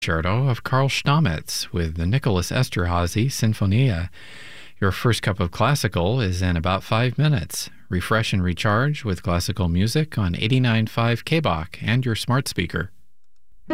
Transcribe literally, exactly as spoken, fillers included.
Concerto of Karl Stamitz with the Nicholas Esterhazy Sinfonia. Your first cup of classical is in about five minutes. Refresh and recharge with classical music on eighty-nine point five K B O C and your smart speaker.